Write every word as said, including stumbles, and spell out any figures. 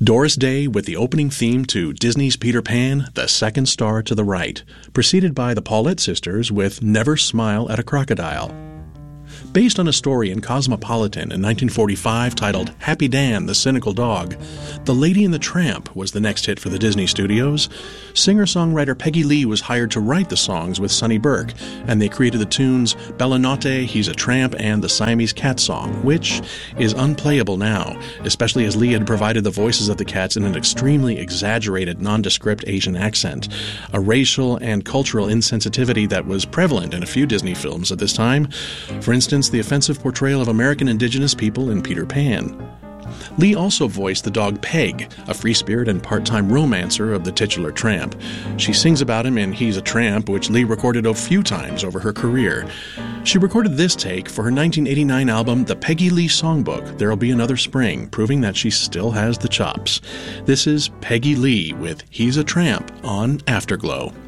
Doris Day with the opening theme to Disney's Peter Pan, The Second Star to the Right, preceded by the Paulette Sisters with Never Smile at a Crocodile. Based on a story in Cosmopolitan in nineteen forty-five titled Happy Dan, the Cynical Dog, The Lady and the Tramp was the next hit for the Disney Studios. Singer-songwriter Peggy Lee was hired to write the songs with Sonny Burke, and they created the tunes Bella Notte, He's a Tramp, and the Siamese Cat song, which is unplayable now, especially as Lee had provided the voices of the cats in an extremely exaggerated, nondescript Asian accent, a racial and cultural insensitivity that was prevalent in a few Disney films at this time. For instance, the offensive portrayal of American indigenous people in Peter Pan. Lee also voiced the dog Peg, a free spirit and part-time romancer of the titular tramp. She sings about him in He's a Tramp, which Lee recorded a few times over her career. She recorded this take for her nineteen eighty-nine album, The Peggy Lee Songbook, There'll Be Another Spring, proving that she still has the chops. This is Peggy Lee with He's a Tramp on Afterglow.